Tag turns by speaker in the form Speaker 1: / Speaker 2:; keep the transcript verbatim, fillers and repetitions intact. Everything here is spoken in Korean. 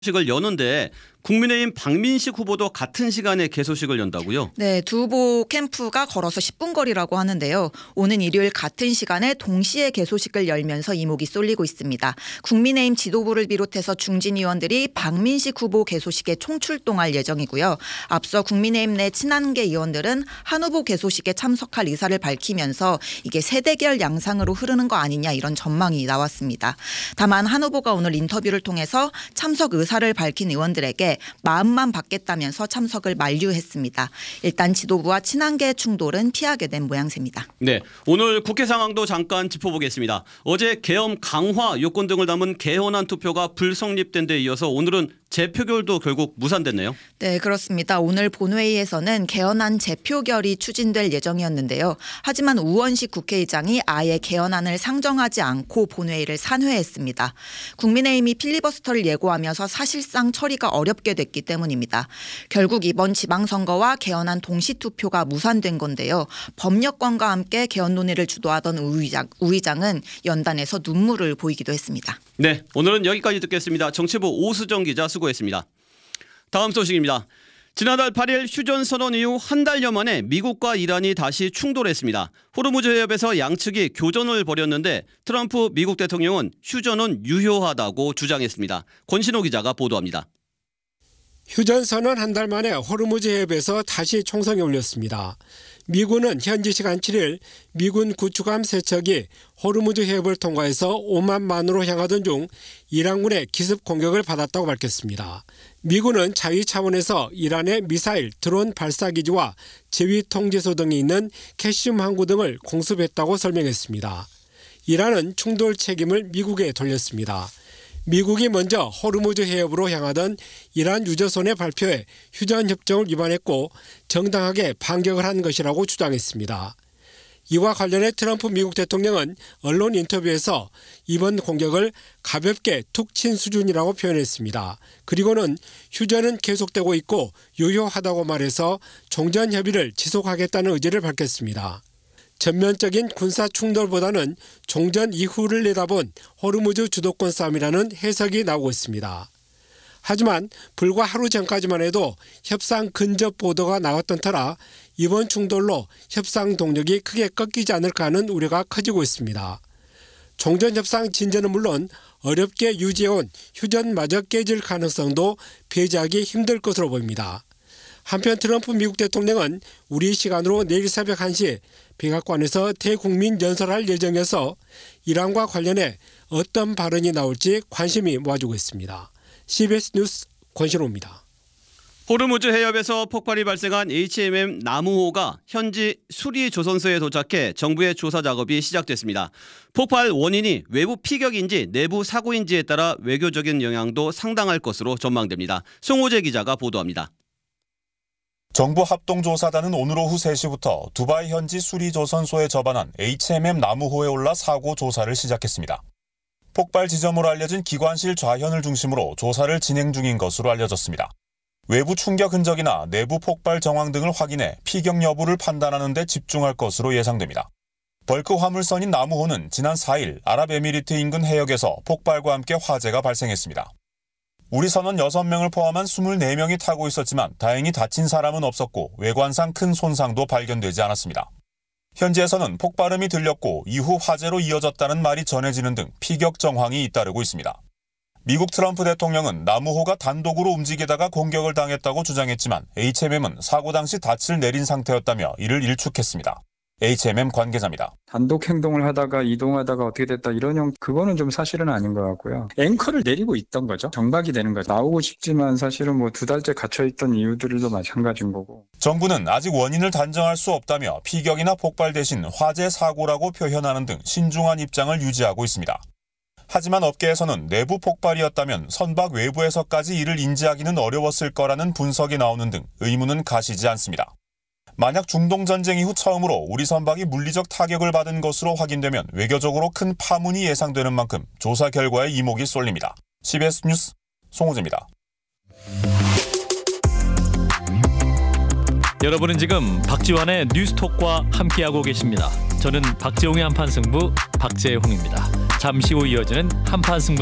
Speaker 1: 식을 여는데 국민의힘 박민식 후보도 같은 시간에 개소식을 연다고요?
Speaker 2: 네, 두 후보 캠프가 걸어서 십 분 거리라고 하는데요. 오는 일요일 같은 시간에 동시에 개소식을 열면서 이목이 쏠리고 있습니다. 국민의힘 지도부를 비롯해서 중진 의원들이 박민식 후보 개소식에 총출동할 예정이고요. 앞서 국민의힘 내 친한계 의원들은 한 후보 개소식에 참석할 의사를 밝히면서 이게 세대결 양상으로 흐르는 거 아니냐 이런 전망이 나왔습니다. 다만 한 후보가 오늘 인터뷰를 통해서 참석 의사를 밝힌 의원들에게 마음만 받겠다면서 참석을 만류했습니다. 일단 지도부와 친한계 충돌은 피하게 된 모양새입니다.
Speaker 1: 네, 오늘 국회 상황도 잠깐 짚어보겠습니다. 어제 계엄 강화 요건 등을 담은 개헌안 투표가 불성립된 데 이어서 오늘은 재표결도 결국 무산됐네요.
Speaker 2: 네, 그렇습니다. 오늘 본회의에서는 개헌안 재표결이 추진될 예정이었는데요. 하지만 우원식 국회의장이 아예 개헌안을 상정하지 않고 본회의를 산회했습니다. 국민의힘이 필리버스터를 예고하면서 사실상 처리가 어렵게 됐기 때문입니다. 결국 이번 지방선거와 개헌안 동시투표가 무산된 건데요. 법력권과 함께 개헌 논의를 주도하던 우 의장, 우 의장은 연단에서 눈물을 보이기도 했습니다.
Speaker 1: 네, 오늘은 여기까지 듣겠습니다. 정치부 오수정 기자 수고했습니다. 다음 소식입니다. 지난달 팔 일 휴전선언 이후 한 달여 만에 미국과 이란이 다시 충돌했습니다. 호르무즈 해협에서 양측이 교전을 벌였는데 트럼프 미국 대통령은 휴전은 유효하다고 주장했습니다. 권신호 기자가 보도합니다.
Speaker 3: 휴전선언 한 달 만에 호르무즈 해협에서 다시 총성이 울렸습니다. 미군은 현지 시간 칠 일 미군 구축함 세 척이 호르무즈 해협을 통과해서 오만만으로 향하던 중 이란군의 기습 공격을 받았다고 밝혔습니다. 미군은 자위 차원에서 이란의 미사일, 드론 발사기지와 지휘 통제소 등이 있는 캐시움 항구 등을 공습했다고 설명했습니다. 이란은 충돌 책임을 미국에 돌렸습니다. 미국이 먼저 호르무즈 해협으로 향하던 이란 유조선의 발표에 휴전협정을 위반했고 정당하게 반격을 한 것이라고 주장했습니다. 이와 관련해 트럼프 미국 대통령은 언론 인터뷰에서 이번 공격을 가볍게 툭 친 수준이라고 표현했습니다. 그리고는 휴전은 계속되고 있고 유효하다고 말해서 종전 협의를 지속하겠다는 의지를 밝혔습니다. 전면적인 군사 충돌보다는 종전 이후를 내다본 호르무즈 주도권 싸움이라는 해석이 나오고 있습니다. 하지만 불과 하루 전까지만 해도 협상 근접 보도가 나왔던 터라 이번 충돌로 협상 동력이 크게 꺾이지 않을까 하는 우려가 커지고 있습니다. 종전 협상 진전은 물론 어렵게 유지해온 휴전마저 깨질 가능성도 배제하기 힘들 것으로 보입니다. 한편 트럼프 미국 대통령은 우리 시간으로 내일 새벽 한 시 백악관에서 대국민 연설할 예정이어서 이란과 관련해 어떤 발언이 나올지 관심이 모아지고 있습니다. 씨비에스 뉴스 권신호입니다.
Speaker 1: 호르무즈 해협에서 폭발이 발생한 에이치엠엠 나무호가 현지 수리 조선소에 도착해 정부의 조사 작업이 시작됐습니다. 폭발 원인이 외부 피격인지 내부 사고인지에 따라 외교적인 영향도 상당할 것으로 전망됩니다. 송호재 기자가 보도합니다.
Speaker 4: 정부 합동조사단은 오늘 오후 세 시부터 두바이 현지 수리조선소에 접안한 에이치엠엠 나무호에 올라 사고 조사를 시작했습니다. 폭발 지점으로 알려진 기관실 좌현을 중심으로 조사를 진행 중인 것으로 알려졌습니다. 외부 충격 흔적이나 내부 폭발 정황 등을 확인해 피격 여부를 판단하는 데 집중할 것으로 예상됩니다. 벌크 화물선인 나무호는 지난 사 일 아랍에미리트 인근 해역에서 폭발과 함께 화재가 발생했습니다. 우리 선원 여섯 명을 포함한 이십사 명이 타고 있었지만 다행히 다친 사람은 없었고 외관상 큰 손상도 발견되지 않았습니다. 현지에서는 폭발음이 들렸고 이후 화재로 이어졌다는 말이 전해지는 등 피격 정황이 잇따르고 있습니다. 미국 트럼프 대통령은 나무호가 단독으로 움직이다가 공격을 당했다고 주장했지만 에이치엠엠은 사고 당시 닻을 내린 상태였다며 이를 일축했습니다. 에이치엠엠 관계자입니다.
Speaker 5: 단독 행동을 하다가 이동하다가 어떻게 됐다 이런 형 그거는 좀 사실은 아닌 것 같고요. 앵커를 내리고 있던 거죠. 정박이 되는 거죠. 나오고 싶지만 사실은 뭐 두 달째 갇혀있던 이유들도 마찬가지인 거고.
Speaker 4: 정부는 아직 원인을 단정할 수 없다며 피격이나 폭발 대신 화재 사고라고 표현하는 등 신중한 입장을 유지하고 있습니다. 하지만 업계에서는 내부 폭발이었다면 선박 외부에서까지 이를 인지하기는 어려웠을 거라는 분석이 나오는 등 의문은 가시지 않습니다. 만약 중동전쟁 이후 처음으로 우리 선박이 물리적 타격을 받은 것으로 확인되면 외교적으로 큰 파문이 예상되는 만큼 조사 결과에 이목이 쏠립니다. 씨비에스 뉴스 송호재입니다.
Speaker 6: 여러분은 지금 박지원의 뉴스톡과 함께하고 계십니다. 저는 박지용의 한판 승부 박재홍입니다. 잠시 후 이어지는 한판 승부